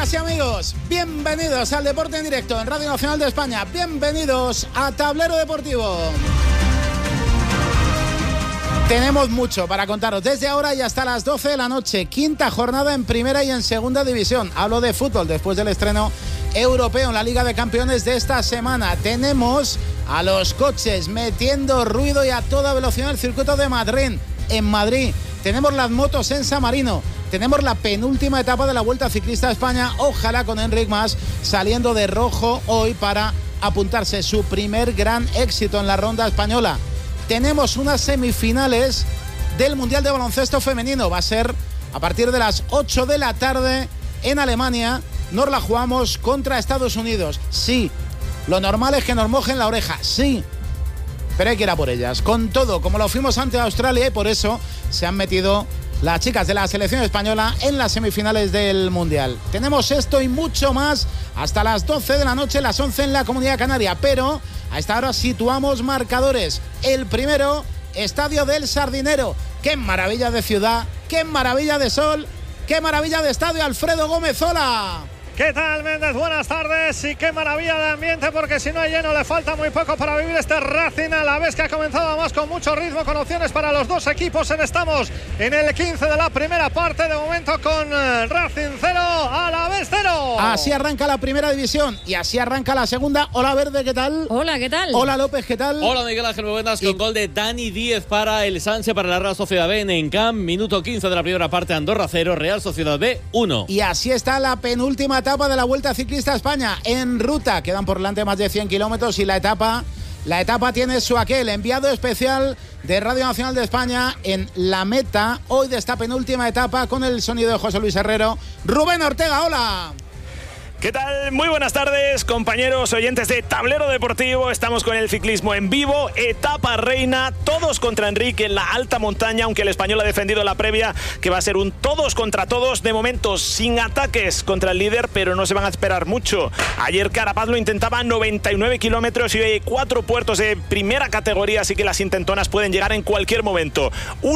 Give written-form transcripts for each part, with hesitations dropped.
Amigas y amigos, bienvenidos al Deporte en Directo en Radio Nacional de España. Bienvenidos a Tablero Deportivo. Tenemos mucho para contaros desde ahora y hasta las 12 de la noche. Quinta jornada en primera y en segunda división. Hablo de fútbol después del estreno europeo en la Liga de Campeones de esta semana. Tenemos a los coches metiendo ruido y a toda velocidad en el circuito de Madrid. En Madrid tenemos las motos en San Marino. Tenemos la penúltima etapa de la Vuelta Ciclista a España, ojalá con Enric Mas saliendo de rojo hoy para apuntarse su primer gran éxito en la ronda española. Tenemos unas semifinales del Mundial de Baloncesto Femenino. Va a ser a partir de las 8 de la tarde en Alemania. Nos la jugamos contra Estados Unidos. Sí, lo normal es que nos mojen la oreja, sí, pero hay que ir a por ellas. Con todo, como lo fuimos ante Australia, y por eso se han metido las chicas de la selección española en las semifinales del Mundial. Tenemos esto y mucho más hasta las 12 de la noche, las 11 en la Comunidad Canaria. Pero a esta hora situamos marcadores. El primero, Estadio del Sardinero. ¡Qué maravilla de ciudad! ¡Qué maravilla de sol! ¡Qué maravilla de estadio! Alfredo Gómez, hola. ¿Qué tal, Méndez? Buenas tardes y qué maravilla de ambiente, porque si no hay lleno le falta muy poco para vivir este Racing, a la vez que ha comenzado más con mucho ritmo, con opciones para los dos equipos. Estamos en el 15 de la primera parte, de momento con Racing 0, Alavés 0. Así arranca la primera división y así arranca la segunda. Hola Verde, ¿qué tal? Hola, ¿qué tal? Hola López, ¿qué tal? Hola Miguel Ángel, muy buenas, con gol de Dani Díez para el Sanse, para la Real Sociedad B en Camp. Minuto 15 de la primera parte, Andorra 0, Real Sociedad B 1. Y así está la penúltima etapa de la Vuelta Ciclista a España en ruta. Quedan por delante más de 100 kilómetros y la etapa tiene su aquel. Enviado especial de Radio Nacional de España en la meta hoy de esta penúltima etapa, con el sonido de José Luis Herrero. Rubén Ortega, hola. ¿Qué tal? Muy buenas tardes, compañeros oyentes de Tablero Deportivo. Estamos con el ciclismo en vivo, etapa reina, todos contra Enric en la alta montaña, aunque el español ha defendido la previa que va a ser un todos contra todos, de momento sin ataques contra el líder, pero no se van a esperar mucho. Ayer Carapaz lo intentaba 99 kilómetros y hoy hay 4 puertos de primera categoría, así que las intentonas pueden llegar en cualquier momento.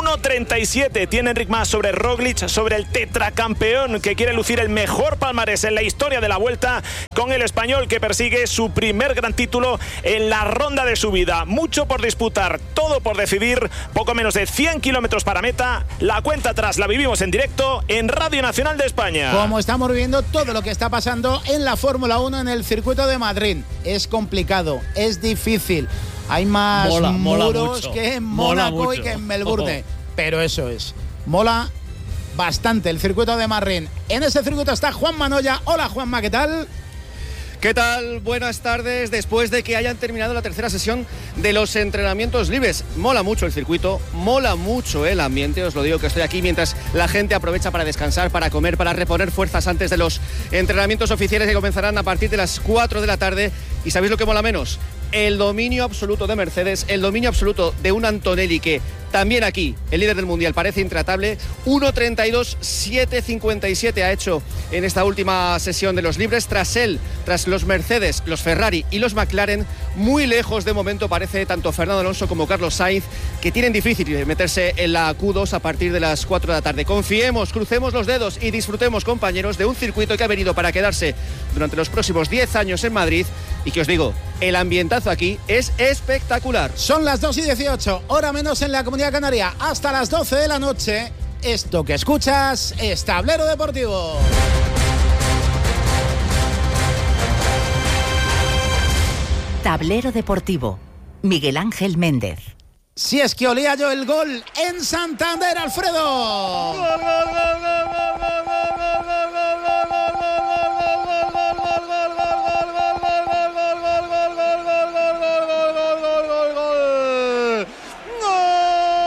1.37 tiene Enric Mas sobre Roglic, sobre el tetracampeón que quiere lucir el mejor palmarés en la historia de la Vuelta, con el español que persigue su primer gran título en la ronda de su vida. Mucho por disputar, todo por decidir, poco menos de 100 kilómetros para meta. La cuenta atrás la vivimos en directo en Radio Nacional de España. Como estamos viviendo todo lo que está pasando en la Fórmula 1 en el circuito de Madrid. Es complicado, es difícil. Hay más muros que en Mónaco y que en Melbourne. Pero eso es, mola bastante el circuito de Madrid. En ese circuito está Juan Manoya. Hola Juanma, ¿qué tal? ¿Qué tal? Buenas tardes. Después de que hayan terminado la tercera sesión de los entrenamientos libres, mola mucho el circuito, mola mucho el ambiente. Os lo digo que estoy aquí mientras la gente aprovecha para descansar, para comer, para reponer fuerzas antes de los entrenamientos oficiales que comenzarán a partir de las 4 de la tarde. ¿Y sabéis lo que mola menos? El dominio absoluto de Mercedes, el dominio absoluto de un Antonelli que también aquí, el líder del Mundial, parece intratable. 1.32.757 ha hecho en esta última sesión de los libres. Tras los Mercedes, los Ferrari y los McLaren, muy lejos de momento parece tanto Fernando Alonso como Carlos Sainz, que tienen difícil meterse en la Q2 a partir de las 4 de la tarde. Confiemos, crucemos los dedos y disfrutemos, compañeros, de un circuito que ha venido para quedarse durante los próximos 10 años en Madrid y que os digo, el ambientazo aquí es espectacular. Son las 2:18, hora menos en la Comunidad Canaria. Hasta las 12 de la noche, esto que escuchas es Tablero Deportivo. Tablero Deportivo, Miguel Ángel Méndez. Si es que olía yo el gol en Santander, Alfredo. ¡Gol, gol,